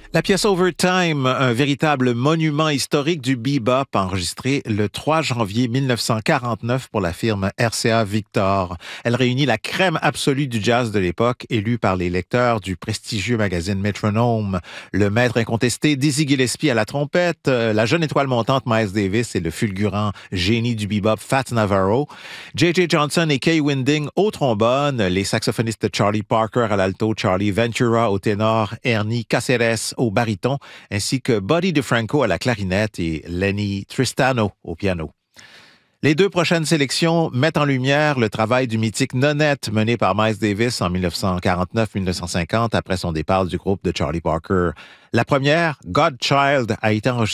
La pièce Overtime, un véritable monument historique du bebop, enregistré le 3 janvier 1949 pour la firme RCA Victor. Elle réunit la crème absolue du jazz de l'époque, élue par les lecteurs du prestigieux magazine Metronome. Le maître incontesté Dizzy Gillespie à la trompette, la jeune étoile montante Miles Davis et le fulgurant génie du bebop Fats Navarro, J.J. Johnson et Kay Winding au trombone, les saxophonistes Charlie Parker à l'alto, Charlie Ventura au ténor, Ernie Caceres au baryton, ainsi que Buddy DeFranco à la clarinette et Lenny Tristano au piano. Les deux prochaines sélections mettent en lumière le travail du mythique Nonette mené par Miles Davis en 1949-1950 après son départ du groupe de Charlie Parker. La première, Godchild, a été enregistrée